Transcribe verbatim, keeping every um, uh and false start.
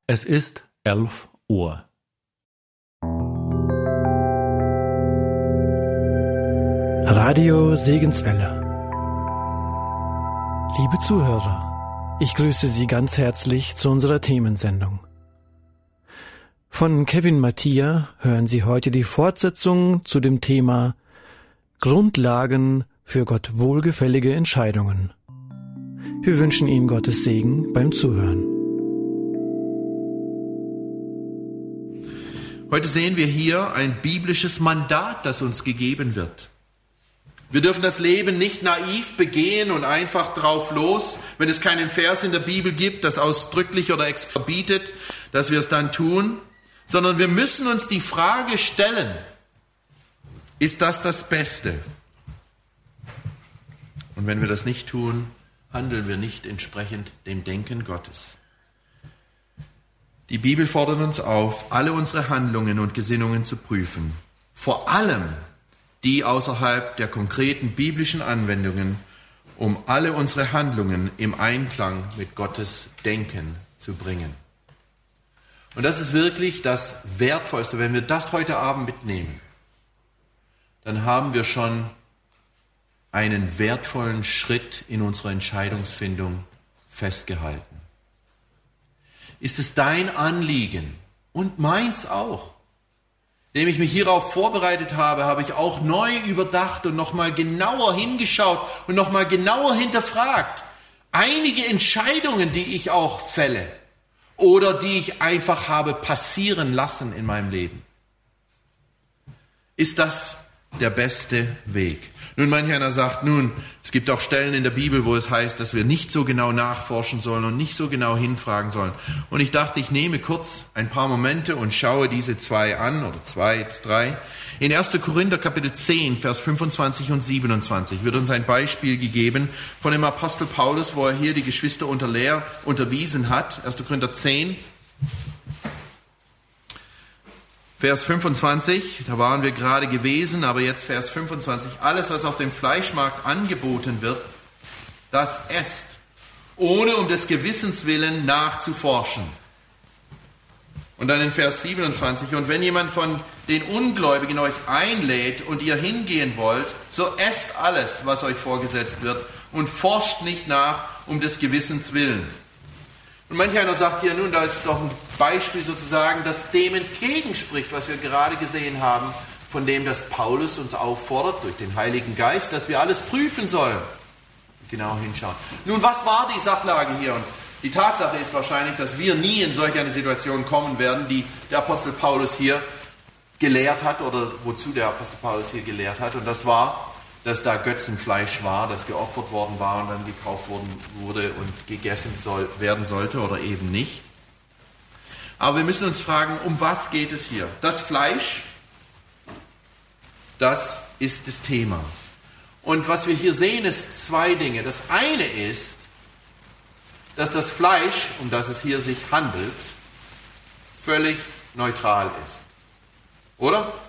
Es ist elf Uhr. Radio Segenswelle. Liebe Zuhörer, ich grüße Sie ganz herzlich zu unserer Themensendung. Von Kevin Mattia hören Sie heute die Fortsetzung zu dem Thema Grundlagen für Gott wohlgefällige Entscheidungen. Wir wünschen Ihnen Gottes Segen beim Zuhören. Heute sehen wir hier ein biblisches Mandat, das uns gegeben wird. Wir dürfen das Leben nicht naiv begehen und einfach drauf los, wenn es keinen Vers in der Bibel gibt, das ausdrücklich oder extra verbietet, dass wir es dann tun, sondern wir müssen uns die Frage stellen, ist das das Beste? Und wenn wir das nicht tun, handeln wir nicht entsprechend dem Denken Gottes. Die Bibel fordert uns auf, alle unsere Handlungen und Gesinnungen zu prüfen, vor allem die außerhalb der konkreten biblischen Anwendungen, um alle unsere Handlungen im Einklang mit Gottes Denken zu bringen. Und das ist wirklich das Wertvollste. Wenn wir das heute Abend mitnehmen, dann haben wir schon einen wertvollen Schritt in unserer Entscheidungsfindung festgehalten. Ist es dein Anliegen und meins auch? Indem ich mich hierauf vorbereitet habe, habe ich auch neu überdacht und nochmal genauer hingeschaut und nochmal genauer hinterfragt. Einige Entscheidungen, die ich auch fälle oder die ich einfach habe passieren lassen in meinem Leben. Ist das der beste Weg? Nun, manch einer sagt, nun, es gibt auch Stellen in der Bibel, wo es heißt, dass wir nicht so genau nachforschen sollen und nicht so genau hinfragen sollen. Und ich dachte, ich nehme kurz ein paar Momente und schaue diese zwei an, oder zwei bis drei. In erster Korinther Kapitel zehn, Vers fünfundzwanzig und siebenundzwanzig wird uns ein Beispiel gegeben von dem Apostel Paulus, wo er hier die Geschwister unter Lehr unterwiesen hat. erster Korinther zehn, Vers fünfundzwanzig, da waren wir gerade gewesen, aber jetzt Vers fünfundzwanzig. Alles, was auf dem Fleischmarkt angeboten wird, das esst, ohne um des Gewissens willen nachzuforschen. Und dann in Vers siebenundzwanzig. Und wenn jemand von den Ungläubigen euch einlädt und ihr hingehen wollt, so esst alles, was euch vorgesetzt wird und forscht nicht nach um des Gewissens willen. Und manch einer sagt hier, nun, da ist doch ein Beispiel sozusagen, das dem entgegenspricht, was wir gerade gesehen haben, von dem, dass Paulus uns auffordert, durch den Heiligen Geist, dass wir alles prüfen sollen. Genau hinschauen. Nun, was war die Sachlage hier? Und die Tatsache ist wahrscheinlich, dass wir nie in solch eine Situation kommen werden, die der Apostel Paulus hier gelehrt hat, oder wozu der Apostel Paulus hier gelehrt hat. Und das war, dass da Götzenfleisch war, das geopfert worden war und dann gekauft worden wurde und gegessen soll, werden sollte oder eben nicht. Aber wir müssen uns fragen, um was geht es hier? Das Fleisch, das ist das Thema. Und was wir hier sehen, ist zwei Dinge. Das eine ist, dass das Fleisch, um das es hier sich handelt, völlig neutral ist. Oder?